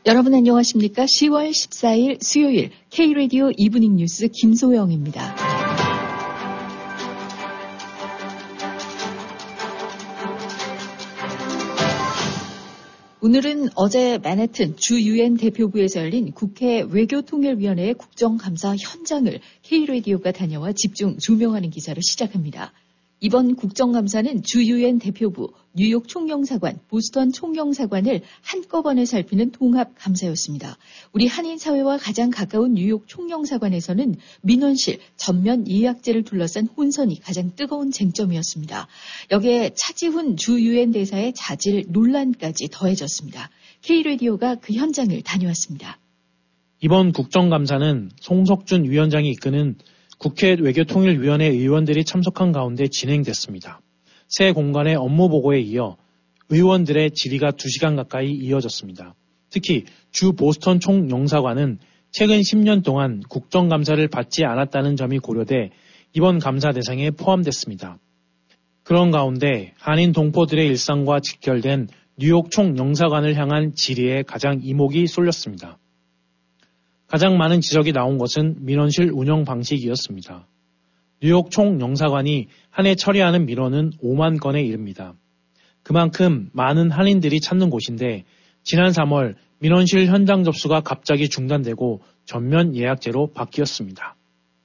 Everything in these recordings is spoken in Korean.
여러분 안녕하십니까? 10월 14일 수요일 K-라디오 이브닝 뉴스 김소영입니다. 오늘은 어제 맨해튼 주 유엔 대표부에서 열린 국회 외교통일위원회의 국정감사 현장을 K-라디오가 다녀와 집중 조명하는 기사로 시작합니다. 이번 국정감사는 주 유엔 대표부, 뉴욕 총영사관, 보스턴 총영사관을 한꺼번에 살피는 통합감사였습니다. 우리 한인사회와 가장 가까운 뉴욕 총영사관에서는 민원실, 전면 예약제를 둘러싼 혼선이 가장 뜨거운 쟁점이었습니다. 여기에 차지훈 주 유엔 대사의 자질 논란까지 더해졌습니다. K-라디오가 그 현장을 다녀왔습니다. 이번 국정감사는 송석준 위원장이 이끄는 국회 외교통일위원회 의원들이 참석한 가운데 진행됐습니다. 새 공간의 업무 보고에 이어 의원들의 질의가 2시간 가까이 이어졌습니다. 특히 주 보스턴 총영사관은 최근 10년 동안 국정감사를 받지 않았다는 점이 고려돼 이번 감사 대상에 포함됐습니다. 그런 가운데 한인 동포들의 일상과 직결된 뉴욕 총영사관을 향한 질의에 가장 이목이 쏠렸습니다. 가장 많은 지적이 나온 것은 민원실 운영 방식이었습니다. 뉴욕 총영사관이 한 해 처리하는 민원은 5만 건에 이릅니다. 그만큼 많은 한인들이 찾는 곳인데 지난 3월 민원실 현장 접수가 갑자기 중단되고 전면 예약제로 바뀌었습니다.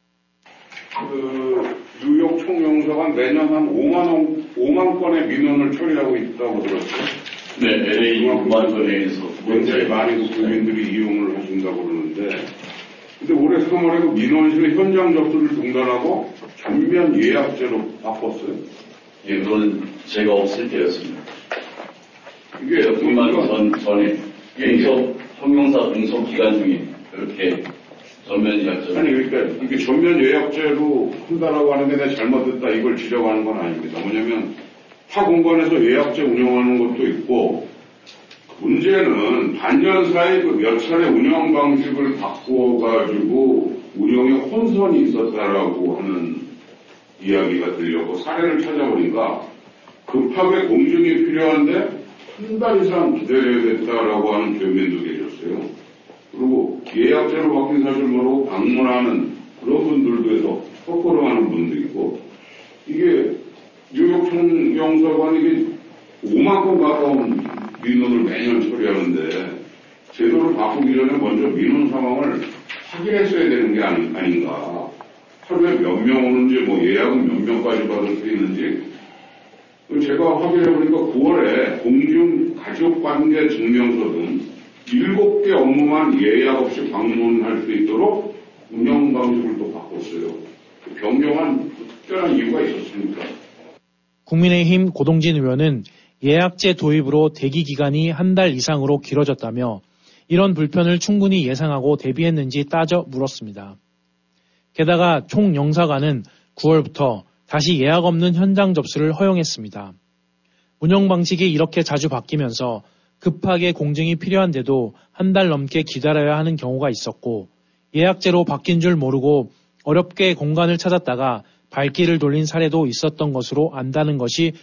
뉴욕 총영사관 매년 한 5만 건의 민원을 처리하고 있다고 들었어요. 네, LA 6만 건에서 굉장히 많은 국민들이 이용을 하신다고 그러는데, 근데 올해 3월에 그 민원실 현장 접수를 중단하고 전면 예약제로 바꿨어요. 예, 그건 제가 없을 때였습니다. 이게 6만 전에 총영사 공석 기간 중에 그렇게 전면 예약제. 아니, 그러니까 이게 전면 예약제로 한다라고 하는데 내가 잘못했다 이걸 지적하는 건 아닙니다. 뭐냐면 타 공간에서 예약제 운영하는 것도 있고, 문제는 반년 사이 그 몇 차례 운영 방식을 바꾸어가지고 운영에 혼선이 있었다라고 하는 이야기가 들려고 사례를 찾아보니까 급하게 공증이 필요한데 한 달 이상 기다려야겠다라고 하는 교민도 계셨어요. 그리고 예약제로 바뀐 사실 모르고 방문하는 그런 분들도 해서 헛걸음하는 분도 있고, 이게 뉴욕 총영사관이 이게 5만 건 가까운 민원을 매년 처리하는데 제도를 바꾸기 전에 먼저 민원 상황을 확인했어야 되는 게 아닌가. 하루에 몇 명 오는지, 뭐 예약은 몇 명까지 받을 수 있는지. 제가 확인해보니까 9월에 공중 가족관계 증명서 등 7개 업무만 예약 없이 방문할 수 있도록 운영 방식을 또 바꿨어요. 변경한 특별한 이유가 있었습니까? 국민의힘 고동진 의원은 예약제 도입으로 대기 기간이 한 달 이상으로 길어졌다며 이런 불편을 충분히 예상하고 대비했는지 따져 물었습니다. 게다가 총영사관은 9월부터 다시 예약 없는 현장 접수를 허용했습니다. 운영 방식이 이렇게 자주 바뀌면서 급하게 공증이 필요한데도 한 달 넘게 기다려야 하는 경우가 있었고, 예약제로 바뀐 줄 모르고 어렵게 공간을 찾았다가 발길을 돌린 사례도 있었던 것으로 안다는 것이